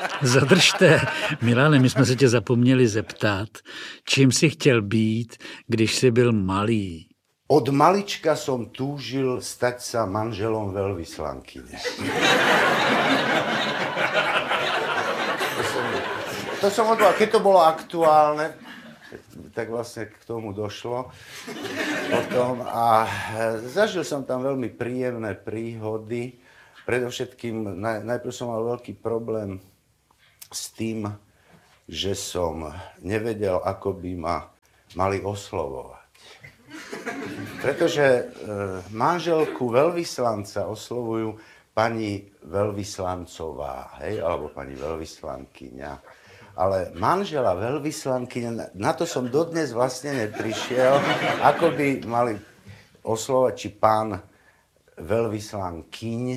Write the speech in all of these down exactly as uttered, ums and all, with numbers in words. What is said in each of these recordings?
Zadržte. Milane, my jsme se tě zapomněli zeptat, čím jsi chtěl být, když jsi byl malý? Od malička som túžil stať sa manželom veľvyslankyne. to, som, to som odval, keď to bolo aktuálne, tak vlastne k tomu došlo potom a zažil som tam veľmi príjemné príhody. Predovšetkým naj, najprv som mal veľký problém s tým, že som nevedel, ako by ma mali oslovovať. Pretože e, manželku veľvyslanca oslovujú pani veľvyslancová, hej, alebo pani veľvyslankyňa. Ale manžela veľvyslankyňa, na to som dodnes vlastne neprišiel, ako by mali oslovať, či pán veľvyslankyň.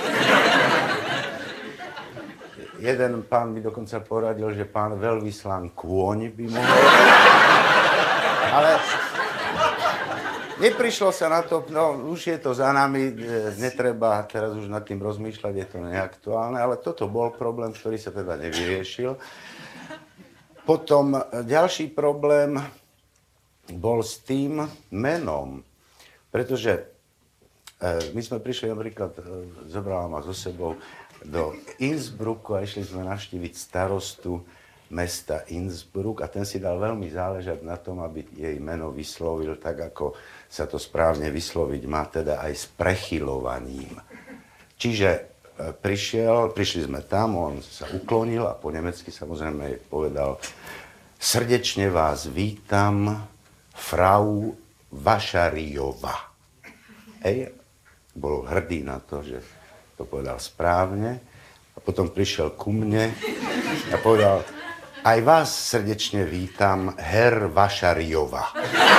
Jeden pán mi dokonca poradil, že pán veľvyslankôň by mohol. Ale neprišlo sa na to, no už je to za nami, netreba teraz už nad tým rozmýšľať, je to neaktuálne, ale toto bol problém, ktorý sa teda nevyriešil. Potom ďalší problém bol s tým menom, pretože my sme prišli napríklad, zobrala ma so sebou do Innsbrucku a išli sme navštíviť starostu mesta Innsbruck a ten si dal veľmi záležať na tom, aby jej meno vyslovil tak, ako sa to správne vysloviť má, teda aj s prechyľovaním. Čiže prišiel, prišli sme tam, on sa uklonil a po nemecky samozrejme jej povedal: srdečne vás vítam, Frau Vašariová. Hej, bol hrdý na to, že to povedal správne. A potom prišiel ku mne a povedal: aj vás srdečne vítam, Herr Vašariová.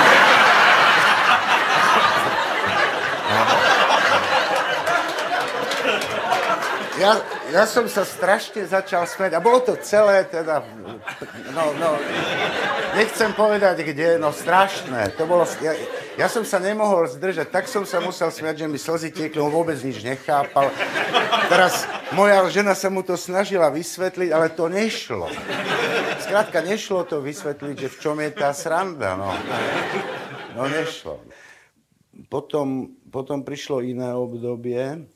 Ja, ja som sa strašne začal smäť a bolo to celé teda, no, no, nechcem povedať kde, no strašné. To bolo, ja, ja som sa nemohol zdržať, tak som sa musel smiať, že mi slzy tiekli, on vôbec nič nechápal. Teraz moja žena sa mu to snažila vysvetliť, ale to nešlo. Skrátka, nešlo to vysvetliť, že v čom je tá sranda, no. No nešlo. Potom, potom prišlo iné obdobie.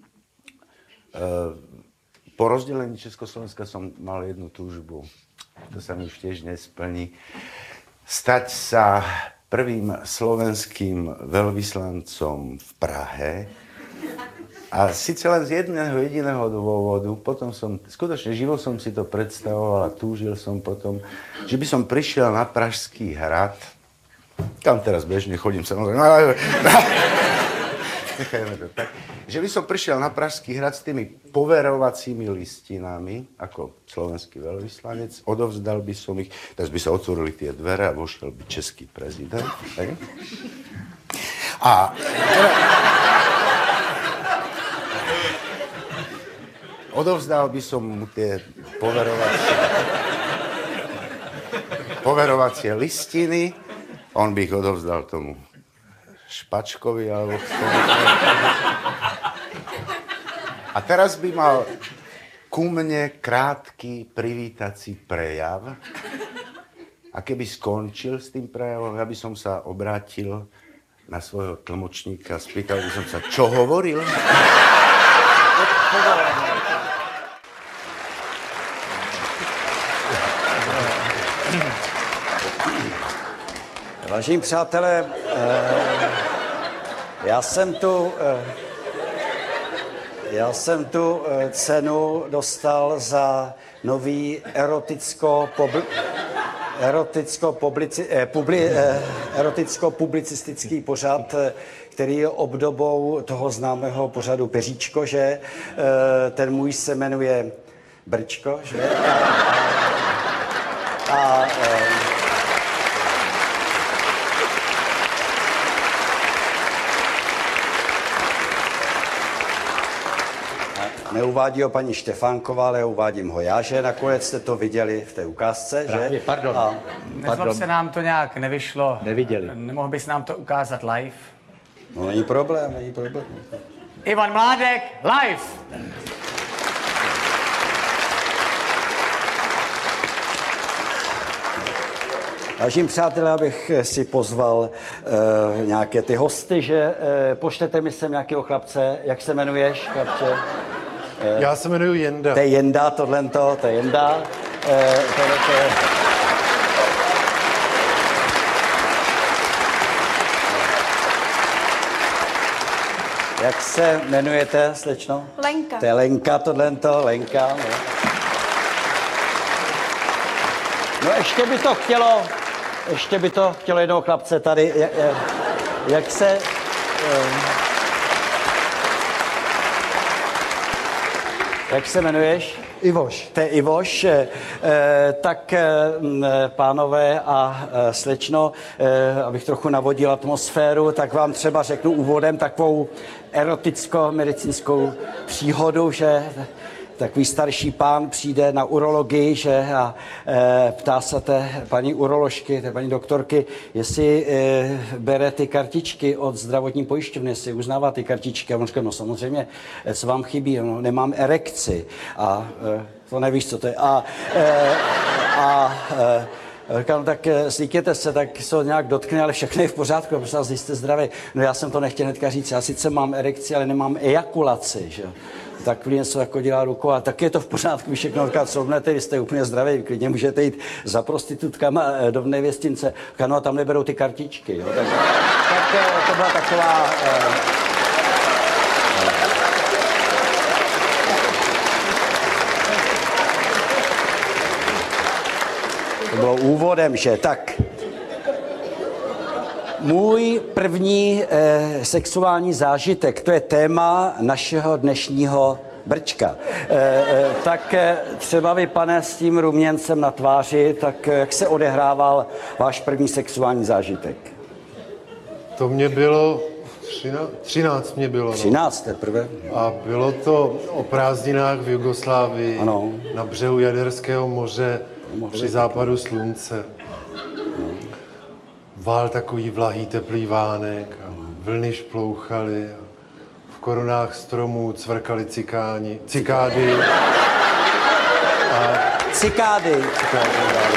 Po rozdelení Československa som mal jednu túžbu, to sa mi už tiež nesplní, stať sa prvým slovenským veľvyslancom v Prahe. A síce len z jedného jediného dôvodu, potom som, skutočne živo som si to predstavoval a túžil som potom, že by som prišiel na Pražský hrad, tam teraz bežne chodím samozrejme, nechajme to tak, že by som prišiel na Pražský hrad s tými poverovacími listinami, ako slovenský veľvyslanec, odovzdal by som ich, tak by sa otvorili tie dvere a vošiel by český prezident. Tak? A teda, odovzdal by som mu tie poverovacie, poverovacie listiny, on by ich odovzdal tomu Špačkovi alebo a teraz by mal ku mne krátky privítací prejav a keby skončil s tým prejavom, ja by som sa obrátil na svojho tlmočníka a spýtal by som sa, čo hovoril? Vážení přátelé, já jsem tu, já jsem tu cenu dostal za nový eroticko publi, eroticko publici, publi, eroticko-publicistický pořad, který je obdobou toho známého pořadu Peříčko, že ten můj se jmenuje Brčko, že? A, a, neuvádí ho paní Štefánková, ale uvádím ho já, že nakonec jste to viděli v té ukázce, Právě, že? pardon. A, Nezlob se nám to nějak nevyšlo. Neviděli. Nemohl bys nám to ukázat live? No není problém, není problém. Ivan Mládek, live! Vážení přátelé, abych si pozval uh, nějaké ty hosty, že uh, pošlete mi sem nějakého chlapce. Jak se jmenuješ, chlapče? Uh, Já se jmenuji Jenda. To je Jenda, tohle to je Jenda. Uh, tohle to je... Jak se jmenujete, slečno? Lenka. To je Lenka, tohle to, Lenka. No. no ještě by to chtělo, ještě by to chtělo jednoho chlapce tady. Jak, jak se... Jak se jmenuješ? Ivoš. To je Ivoš. E, tak e, pánové a e, slečno, e, abych trochu navodil atmosféru, tak vám třeba řeknu úvodem takovou eroticko-medicínskou příhodu, že takový starší pán přijde na urologii, že a e, ptá se té paní uroložky, té paní doktorky, jestli e, bere ty kartičky od zdravotní pojišťovny, jestli uznává ty kartičky. A on říká, no samozřejmě, co vám chybí, no, nemám erekci. A e, to nevíš, co to je. A, e, a e, říkám, tak slíkněte se, tak se ho nějak dotkne, ale všechno je v pořádku, prosím vás, jste zdraví. No já jsem to nechtěl hnedka říct, já sice mám erekci, ale nemám ejakulaci, že tak něco jako dělá rukou a tak je to v pořádku, vy všechno říká, co mnete, vy jste úplně zdraví, klidně můžete jít za prostitutkama do nevěstince, no a tam neberou ty kartičky, jo. Tak, tak to byla taková... To bylo úvodem, že tak. Můj první eh, sexuální zážitek, to je téma našeho dnešního brčka. Eh, eh, tak eh, třeba vy, pane, s tím ruměncem na tváři, tak eh, jak se odehrával váš první sexuální zážitek? To mě bylo, třináct mě bylo. třináct teprve. A bylo to o prázdninách v Jugoslávii, ano. Na břehu Jaderského moře, moře při západu slunce. Vál takový vlahý, teplý vánek a vlny šplouchaly a v korunách stromů cvrkali cikáni, cikády. A... Cikády. Cikády.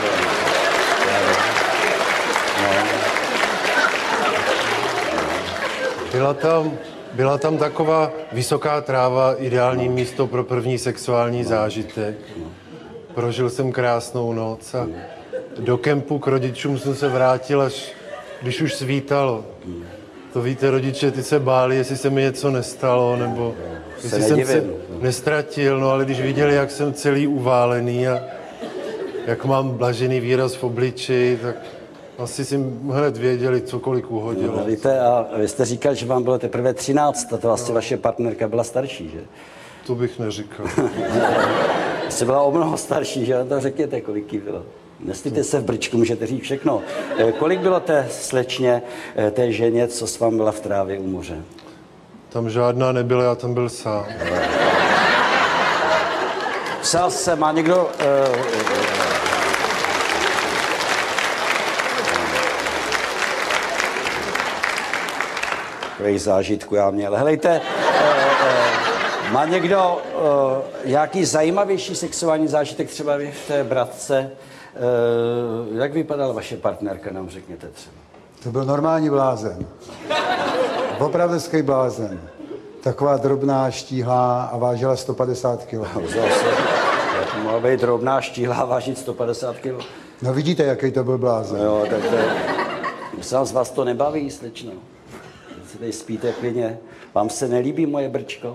Byla tam, byla tam taková vysoká tráva, ideální místo pro první sexuální zážitek. Prožil jsem krásnou noc a do kempu k rodičům jsem se vrátil, až když už svítalo. To víte, rodiče, ty se báli, jestli se mi něco nestalo, nebo jestli jsem se nestratil, no ale když viděli, jak jsem celý uválený a jak mám blažený výraz v obličeji, tak asi si hned věděli, cokoliv uhodilo. No, víte, a vy jste říkal, že vám bylo teprve třináct, a to vlastně vaše partnerka byla starší, že? To bych neříkal. Jste byla o mnoho starší, že? To řekněte, kolik jí bylo. Nestýte se v brčku, můžete říct všechno. Kolik bylo té slečně, té ženě, co s vám byla v trávě u moře? Tam žádná nebyla, já tam byl sám. Psal se, má někdo... Uh, Takových zážitků já měl. Helejte, uh, uh, má někdo uh, nějaký zajímavější sexuální zážitek, třeba vy v té bratce? Uh, jak vypadala vaše partnerka, nám řekněte třeba. To byl normální blázen. Opravdovský blázen. Taková drobná, štíhlá a vážila sto padesát kilo. Zase, jak mohla být drobná, štíhlá, vážit sto padesát kilo. No vidíte, jaký to byl blázen. Jo, tak to je... Myslím, z vás to nebaví, slečno. Si tady spíte klidně. Vám se nelíbí moje brčko?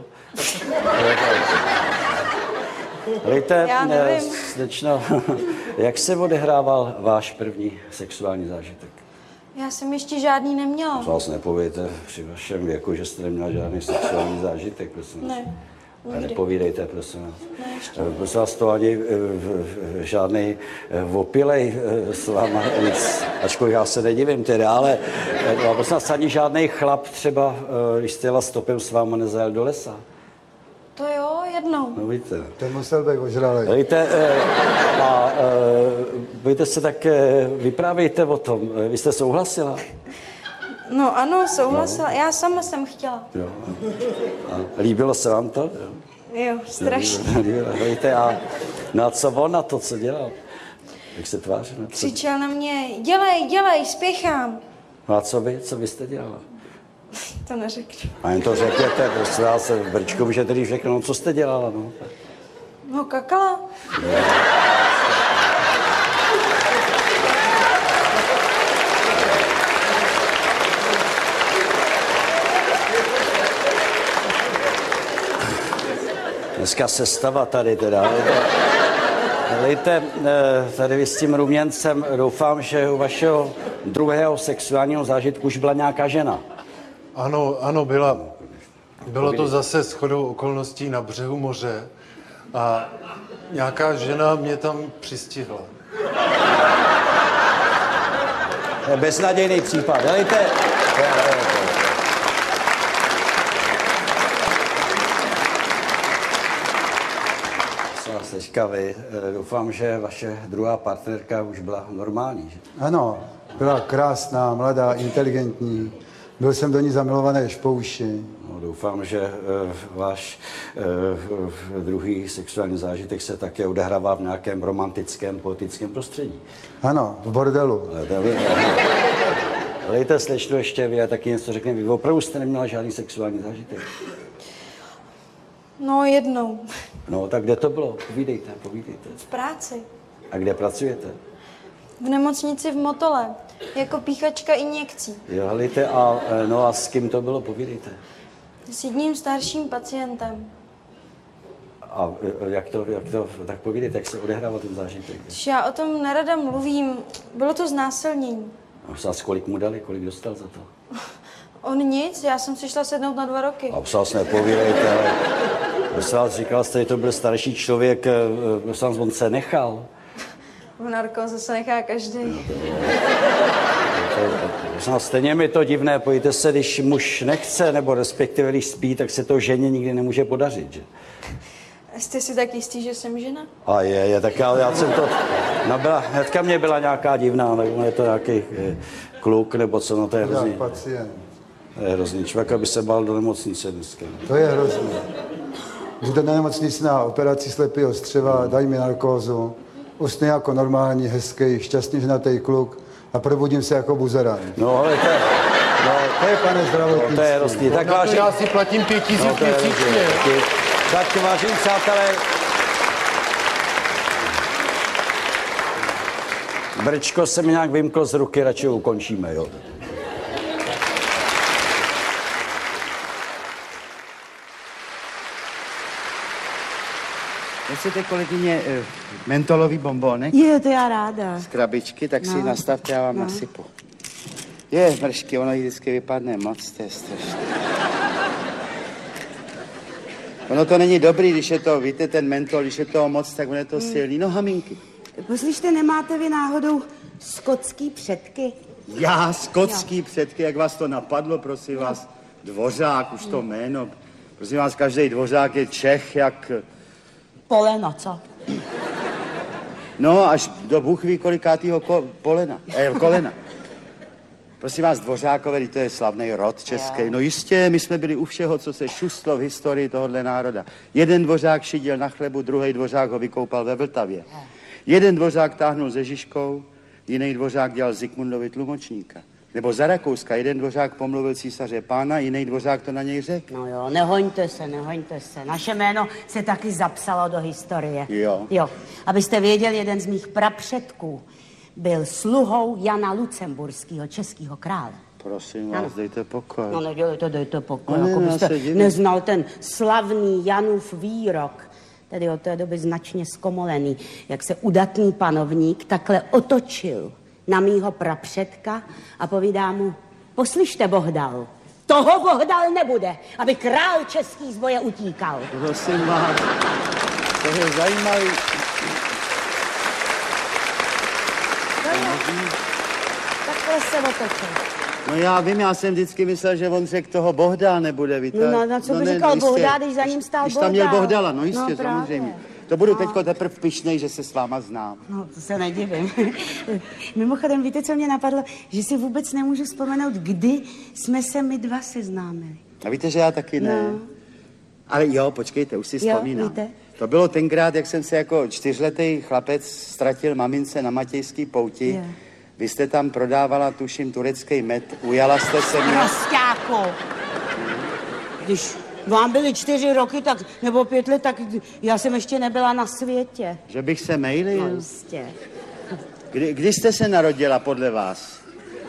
Víte, slečno, jak se odehrával váš první sexuální zážitek? Já jsem ještě žádný neměla. To vás nepovějte při vašem věku, že jste neměla žádný sexuální zážitek, prosím. Ne. A nepovídejte, prosím vás. Ne, ještě. Prosím vás, to ani žádný opilej s váma nic, ačkoliv já se nedivím teda, ale prosím vás, ani žádný chlap třeba, když jste jela stopem s váma nezajel do lesa. To jo, jednou. No víte. Ten musel být ožralej. Víte, a víte se tak, vyprávějte o tom. Vy jste souhlasila? No ano, souhlasila. No. Já sama jsem chtěla. Jo. A líbilo se vám to? Jo, strašně. Víte, a, no a co on na to, co dělal? Jak se tvářil? Křičel na mě, dělej, dělej, spěchám. No a co vy? Co vy jste dělala? To neřeknu. A jen to řekněte, prostě já se v Brčku můžete když řeknu, no co jste dělala, no? No kakala. Dneska sestava tady teda. Lejte, tady vy s tím ruměncem, doufám, že u vašeho druhého sexuálního zážitku už byla nějaká žena. Ano, ano, byla. Bylo to zase shodou okolností na břehu moře a nějaká žena mě tam přistihla. Beznadějný případ. Helejte. Teďka vy, doufám, že vaše druhá partnerka už byla normální, že? Ano, byla krásná, mladá, inteligentní. Byl jsem do ní zamilovaný až po uši. No, doufám, že uh, váš uh, druhý sexuální zážitek se také odehrává v nějakém romantickém, poetickém prostředí. Ano, v bordelu. Lejte, slečno, ještě vy a taky něco řekne. Vy opravdu jste neměla žádný sexuální zážitek? No jednou. No, tak kde to bylo? Povídejte, povídejte. V práci. A kde pracujete? V nemocnici v Motole. Jako píchačka injekcí. Jo, helejte, a, no a s kým to bylo? Povídejte. S jedním starším pacientem. A jak to, jak to, tak povídejte, jak se odehrával ten zážitek? Já o tom nerada mluvím. Bylo to znásilnění. A kolik mu dali, kolik dostal za to? On nic, já jsem si šla sednout na dva roky. A psal jsme, povídejte, ale prosím vás, říkal jste, že to byl starší člověk, prosím vás, on se nechal. V narkóze se nechá každý. Prosím vás, stejně mi to divné, pojďte se, když muž nechce, nebo respektive když spí, tak se to ženě nikdy nemůže podařit, že? Jste si tak jistý, že jsem žena? A je, je, tak já, já jsem to, no byla, hnedka mě byla nějaká divná, nebo je to nějaký eh, kluk, nebo co, no to je hrozný. Tak, pacient. To je hrozný, člověk, aby se bál do nemocnice dneska. To je hrozný. Jdu na nemocnici na operaci slepého střeva, dají mi narkózu, usnu jako normální, hezký, šťastný ženatý kluk a probudím se jako buzerant. No, ale to je, no, To je, pane zdravotnictví. no, to je hrozný. Tak Na to vážení, já si platím pět tisíc no, to je měsíčně. hrozný. Tak vážení přátelé, Brčko se mi nějak vymklo z ruky, radši ukončíme, jo. Nechcete, kolegyně, mentolový bonbónek? Je, to já ráda. Z krabičky, tak si No. ji nastavte, já vám No. nasypu. Je, mršky, ono jí vždycky vypadne moc, to je strašné. Ono to není dobrý, když je to, víte, ten mentol, když je toho moc, tak ono je to silný. No, haminky. Poslyšte, nemáte vy náhodou skotský předky? Já, skotský předky, jak vás to napadlo, prosím vás. Dvořák, už to jméno. Prosím vás, každý dvořák je Čech, jak... Poleno, co? No, až do Bůh ví kolikátýho ko, polena, eh, kolena. Prosím vás, Dvořákové, to je slavný rod český. No jistě, my jsme byli u všeho, co se šustlo v historii tohohle národa. Jeden Dvořák šidil na chlebu, druhý Dvořák ho vykoupal ve Vltavě. Jeden Dvořák táhnul se Žižkou, jiný Dvořák dělal Zikmundovi tlumočníka. Nebo za Rakouska, jeden Dvořák pomluvil císaře pána, jiný Dvořák to na něj řekl. No jo, nehoňte se, nehoňte se. Naše jméno se taky zapsalo do historie. Jo. Jo. Abyste věděli, jeden z mých prapředků byl sluhou Jana Lucemburského, českého krále. Prosím vás, Ano. dejte pokoj. No nedělejte, dejte pokoj, No, jako ne, já byste se divím. neznal ten slavný Janův výrok, tedy od té doby značně zkomolený, jak se udatný panovník takhle otočil na mýho prapředka a povídá mu, poslyšte, Bohdal, toho Bohdal nebude, aby král český z boje utíkal. Prosím vás, to je zajímavý. Takhle se otočil. No já vím, já jsem vždycky myslel, že on řekl toho Bohdal nebude, víte. No, no, no, co by říkal Bohdal, když za ním stál Když tam měl Bohdal. Bohdala, no jistě, No, právě. samozřejmě. To budu teďko teprve pyšnej, že se s váma znám. No, to se nedivím. Mimochodem, víte, co mě napadlo? Že si vůbec nemůžu vzpomenout, kdy jsme se my dva seznámili. A víte, že já taky ne. No. Ale jo, počkejte, už si Jo, vzpomínám. víte? To bylo tenkrát, jak jsem se jako čtyřletý chlapec ztratil mamince na Matějský pouti. Je. Vy jste tam prodávala, tuším, turecký med. Ujala jste se mě. Prostáku. Když vám byly čtyři roky, tak, nebo pět let, tak já jsem ještě nebyla na světě. Že bych se mejlil? No jistě. Kdy, kdy jste se narodila podle vás?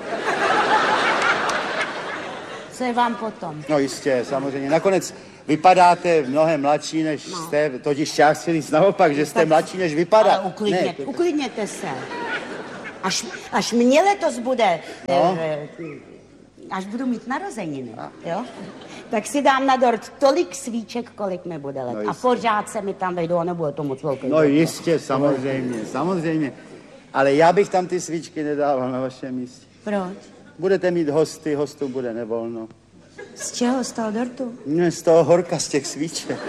Co je vám potom? No jistě, samozřejmě. Nakonec vypadáte mnohem mladší, než no. jste, totiž já chci říct naopak, že jste tak, mladší, než vypadá. Ale uklidněte, ne, uklidněte se. Až, až mě letos bude, no. eh, až budu mít narozeniny, jo? Tak si dám na dort tolik svíček, kolik mi bude let. No a pořád se mi tam vejdou a nebude to moc velký. No jistě, samozřejmě, samozřejmě. Ale já bych tam ty svíčky nedával na vašem místě. Proč? Budete mít hosty, hostů bude nevolno. Z čeho? Z toho dortu? Ne, z toho horka, z těch svíček.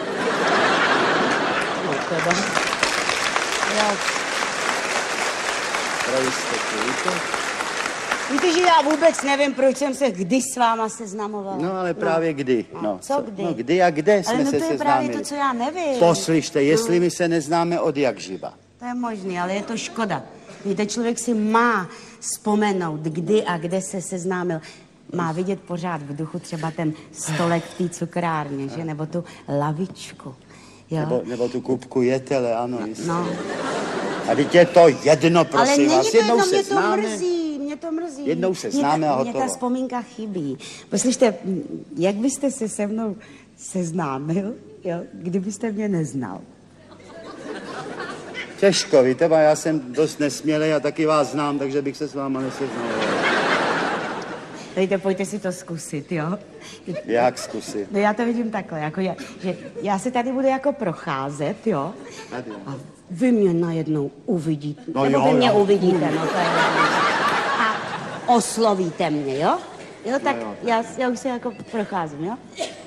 No teda. Já... Pro jistotu, víte? Víte, že já vůbec nevím, proč jsem se kdy s váma seznamovala. No, ale právě no. kdy. No, co kdy? No, kdy a kde jsme ale no, se to je seznámili. právě to, co já nevím. Poslyšte, jestli no. my se neznáme od jak živa. To je možný, ale je to škoda. Víte, člověk si má vzpomenout, kdy a kde se seznámil. Má vidět pořád v duchu třeba ten stolek v té cukrárně, že? Nebo tu lavičku. Jo? Nebo, nebo tu kupku jetele, ano. No. A teď je to jedno, prosím ale vás. Ale jednou to se mě známe. to mrzí, mě to mrzí. Jednou se mě známe ta, a hotovo. Mě ta vzpomínka chybí. Poslyšte, jak byste se se mnou seznámil, jo, kdybyste mě neznal? Těžko, víte, já jsem dost nesmělej a taky vás znám, takže bych se s váma neseznal. Dejte, pojďte si to zkusit, jo? Jak zkusit? No já to vidím takhle, jako já, že já se tady budu jako procházet, jo? Tady. A vy mě najednou uvidíte. No nebo jo, vy mě jo. uvidíte, no to je a oslovíte mě, jo? Jo, tak no jo. Já, já už se jako procházím, jo?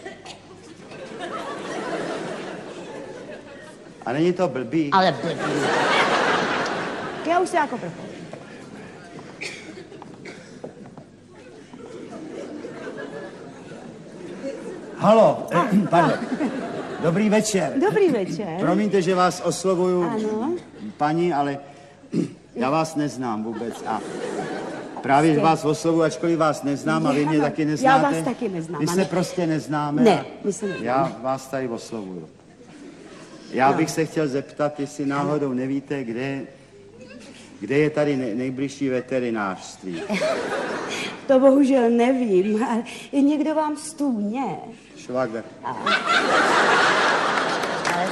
A není to blbý? Ale blbý. Já už se jako procházím. Halo, eh, pardon. Dobrý večer. Dobrý večer. Promiňte, že vás oslovuju, ano. paní, ale já vás neznám vůbec a právě, že vás oslovuju, ačkoliv vás neznám a vy mě taky neznáte. Já vás taky neznám. My se prostě neznáme. Ne, my se neznáme. Já vás tady oslovuju. Já no. bych se chtěl zeptat, jestli náhodou nevíte, kde, kde je tady nej, nejbližší veterinářství. To bohužel nevím, ale je někdo vám stůně. Švagr. Ale... ale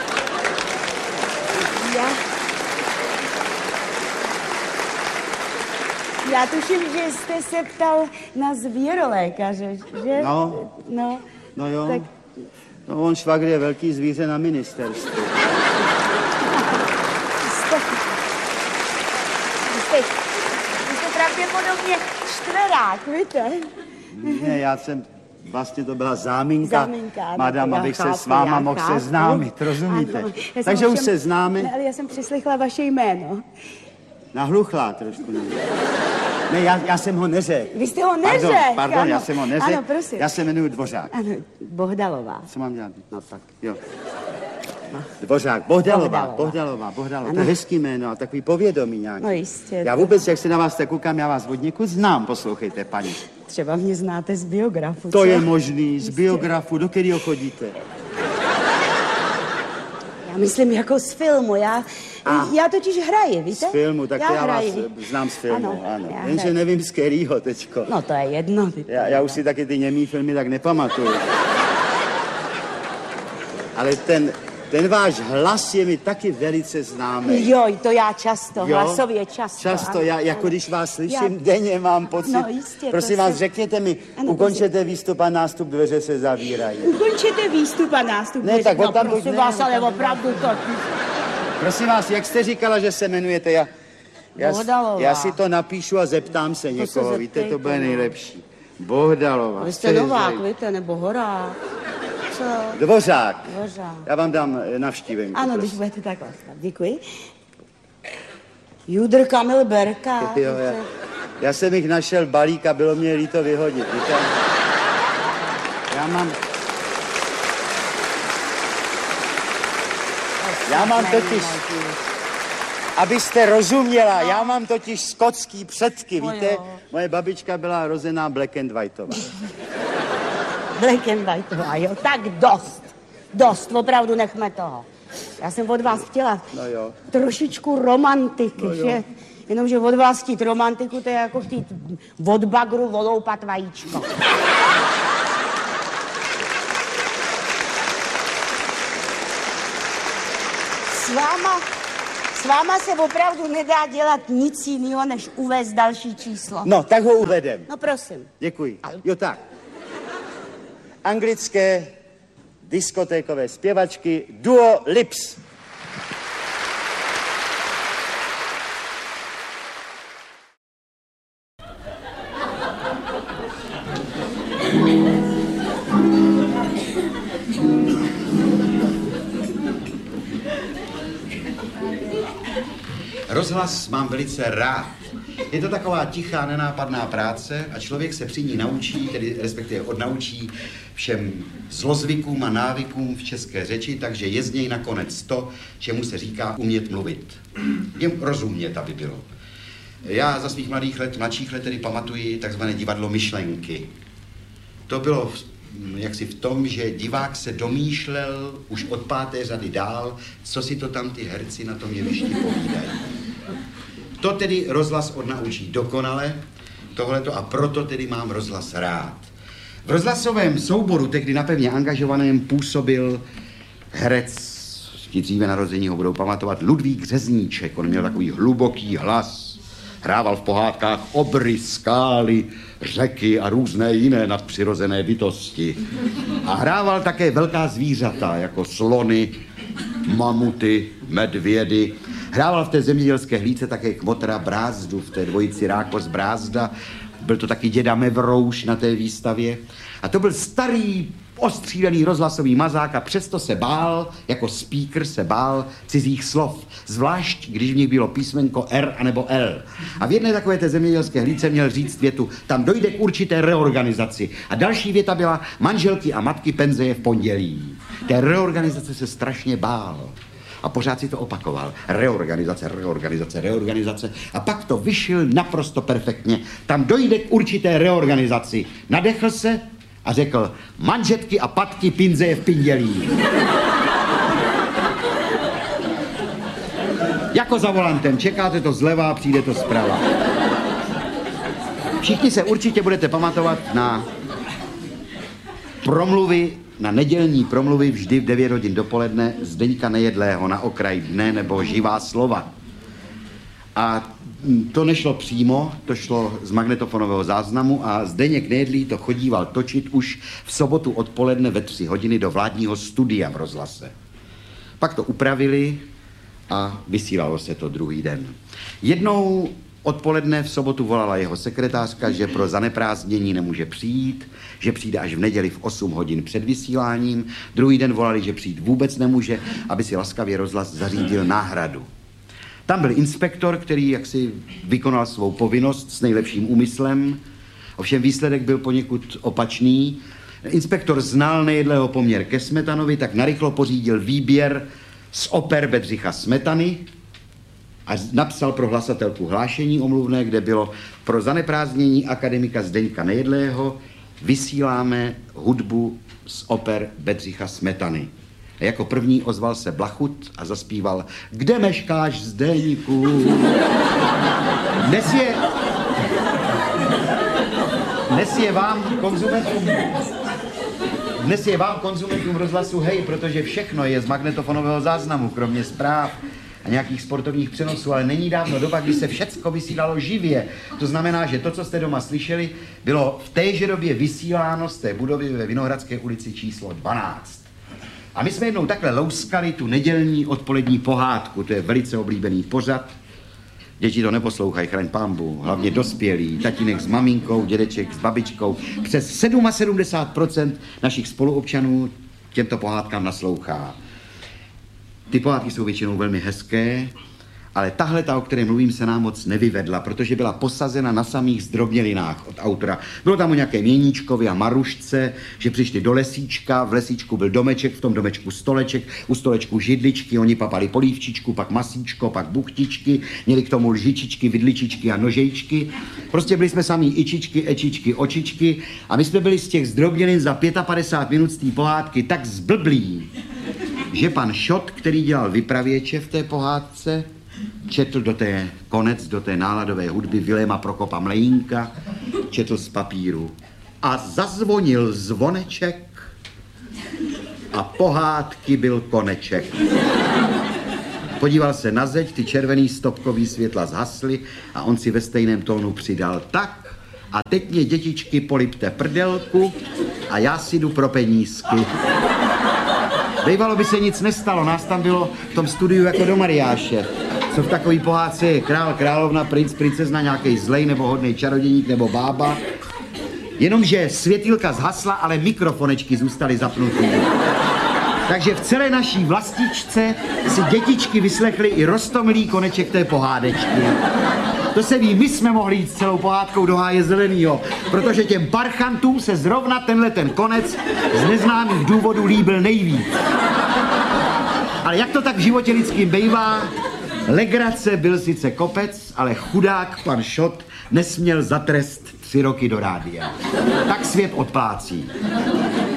já... Já tuším, že jste se ptal na zvěrolékaře, že? No. No. No jo. Tak... No on švagr je velký zvíře na ministerstvu. Jste... Jste... Jste pravděpodobně čtverák, víte? Ne, já jsem... Vlastně to byla záminka, Záminka, madam, no, abych chápu, se s váma mohl chápu. seznámit, rozumíte? Ano, Takže už všem... se známe. Ne, ale já jsem přeslychla vaše jméno. Nahluchlá trošku. Ne, ne já, já jsem ho neřekl. Vy jste ho neřekl. Pardon, pardon ano. já jsem ho neřekl. Ano, prosím. Já se jmenuji Dvořák. Ano, Bohdalová. Co mám dělat? No tak, jo. No. Dvořák, Bohdalová, Bohdalová, Bohdalová, Bohdalová. To Ano. je hezký jméno a takový povědomí nějaký. No jistě. Já vůbec, jak se na vás tak koukám, já vás od někud znám, poslouchejte, paní. Třeba mě znáte z biografu, To co? je možný, z Jistě. biografu, do kterého chodíte? Já myslím jako z filmu, já, A. já totiž hraji, víte? Z filmu, tak já to já vás hraji. znám z filmu, Ano, ano. já Jenže hraji. nevím z kterýho teďko. No to je jedno. víte. Já, já už si taky ty němý filmy tak nepamatuju. Ale ten, ten váš hlas je mi taky velice známý. Jo, to já často, Jo? hlasově často. Často, ano, já, ano. jako když vás slyším Já- denně, mám pocit. No, jistě, Prosím to vás, se- řekněte mi, Ano, ukončete výstup a nástup, dveře se zavírají. Ukončete výstup a nástup. Ne, tak no, odtamtud prosím ne, vás, ale odtamtud ne. opravdu to... Prosím vás, jak jste říkala, že se jmenujete? Já, já, Bohdalová. já si to napíšu a zeptám se někoho, se víte, to zeptejte, bude no. nejlepší. Bohdalová. Vy co jste je Novák, za- víte, nebo Horák. Co? Dvořák. Dvořák. Já vám dám eh, navštívenku. Ano, když prosím. budete tak laskav. Děkuji. Judr Kamil Berka. Jo, já, já jsem jich našel balík a bylo mě líto vyhodit, víte? Já mám... Já mám totiž, abyste rozuměla, já mám totiž skotský předky, víte? Moje babička byla rozená black and whiteová. Black and whiteová, jo, tak dost. Dost, opravdu nechme toho. Já jsem od vás chtěla no jo. trošičku romantiky, no že? Jenomže od vás chtít romantiku, to je jako chtít od bagru voloupat vajíčko. S váma, s váma se opravdu nedá dělat nic jiného, než uvést další číslo. No, tak ho uvedem. No prosím. Děkuji. Jo tak. Anglické diskotékové zpěvačky duo Lips. Rozhlas mám velice rád. Je to taková tichá, nenápadná práce a člověk se při ní naučí, tedy respektive odnaučí všem zlozvykům a návykům v české řeči, takže je z něj nakonec to, čemu se říká umět mluvit. Jen rozumět, aby bylo. Já za svých mladých let, mladších let tedy pamatuji takzvané divadlo myšlenky. To bylo jaksi v tom, že divák se domýšlel už od páté řady dál, co si to tam ty herci na tom jevišti povídají. To tedy rozhlas odnaučí dokonale, tohleto, a proto tedy mám rozhlas rád. V rozhlasovém souboru, tehdy napevně angažovaném, působil herec, ti dříve narození ho budou pamatovat, Ludvík Řezníček. On měl takový hluboký hlas, hrával v pohádkách obry, skály, řeky a různé jiné nadpřirozené bytosti. A hrával také velká zvířata, jako slony, mamuty, medvědy. Hrával v té zemědělské hlídce také kmotra Brázdu, v té dvojici Rákos Brázda. Byl to taky děda Mevrouš na té výstavě. A to byl starý, ostřílený rozhlasový mazák a přesto se bál, jako speaker se bál cizích slov. Zvlášť, když v nich bylo písmenko R anebo L. A v jedné takové té zemědělské hlídce měl říct větu, tam dojde k určité reorganizaci. A další věta byla, manželky a matky penze je v pondělí. Té reorganizace se strašně bál. A pořád si to opakoval. Reorganizace, reorganizace, reorganizace. A pak to vyšil naprosto perfektně. Tam dojde k určité reorganizaci. Nadechl se a řekl, manžetky a patky pinze je v pindělí. Jako za volantem. Čekáte to zleva a přijde to zprava. Všichni se určitě budete pamatovat na promluvy, na nedělní promluvy vždy v devět hodin dopoledne Zdeňka Nejedlého na okraj dne nebo Živá slova. A to nešlo přímo, to šlo z magnetofonového záznamu a Zdeněk Nejedlý to chodíval točit už v sobotu odpoledne ve tři hodiny do vládního studia v rozhlase. Pak to upravili a vysílalo se to druhý den. Jednou odpoledne v sobotu volala jeho sekretářka, že pro zaneprázdnění nemůže přijít, že přijde až v neděli v osm hodin před vysíláním. Druhý den volali, že přijít vůbec nemůže, aby si laskavě rozhlas zařídil náhradu. Tam byl inspektor, který jaksi vykonal svou povinnost s nejlepším úmyslem, ovšem výsledek byl poněkud opačný. Inspektor znal Nejedlého poměr ke Smetanovi, tak narychlo pořídil výběr z oper Bedřicha Smetany a napsal pro hlasatelku hlášení omluvné, kde bylo pro zaneprázdnění akademika Zdeňka Nejedlého vysíláme hudbu z oper Bedřicha Smetany. A jako první ozval se Blachut a zaspíval Kde meškáš, Zdeňku? Dnes je... Dnes je vám konzumentům... Dnes je vám konzumentům rozhlasu hej, protože všechno je z magnetofonového záznamu, kromě zpráv a nějakých sportovních přenosů, ale není dávno doba, kdy se všecko vysílalo živě. To znamená, že to, co jste doma slyšeli, bylo v téže době vysíláno z té budovy ve Vinohradské ulici číslo dvanáct. A my jsme jednou takhle louskali tu nedělní odpolední pohádku, to je velice oblíbený pořad. Děti to neposlouchají, chraň pánbu, hlavně dospělí, tatínek s maminkou, dědeček s babičkou. Přes sedmdesát sedm procent našich spoluobčanů těmto pohádkám naslouchá. Ty pohádky jsou většinou velmi hezké Ale tahle, ta, o které mluvím, se nám moc nevyvedla, protože byla posazena na samých zdrobnělinách od autora. Bylo tam o nějaké Měníčkovi a Marušce, že přišli do lesíčka, v lesíčku byl domeček, v tom domečku stoleček, u stolečku židličky, oni papali polívčičku, pak masíčko, pak buchtičky, měli k tomu lžičičky, vidličičky a nožejčky. Prostě byli jsme samý ičičky, ečičky, očičky a my jsme byli z těch zdrobnělin za padesát pět minut z té pohádky tak zblblí, že pan Šot, který dělal vypravěče v té pohádce, četl do té konec, do té náladové hudby Viléma Prokopa Mlejínka, četl z papíru. A zazvonil zvoneček a pohádky byl koneček. Podíval se na zeď, ty červený stopkový světla zhasly a on si ve stejném tónu přidal tak a teď mě dětičky polipte prdelku a já si jdu pro penízky. Bývalo by se nic nestalo, nás tam bylo v tom studiu jako do Mariáše. Co v takový pohádce je král, královna, princ, princezna, nějaký zlej nebo hodnej čarodějník nebo bába. Jenomže světýlka zhasla, ale mikrofonečky zůstaly zapnutý. Takže v celé naší vlastičce si dětičky vyslechly i roztomilý koneček té pohádečky. To se ví, my jsme mohli jít s celou pohádkou do háje zelenýho, protože těm parchantům se zrovna tenhle ten konec z neznámých důvodů líbil nejvíc. Ale jak to tak v životě lidským bejvá, legrace byl sice kopec, ale chudák pan Šot nesměl za trest tři roky do rádia. Tak svět odplácí.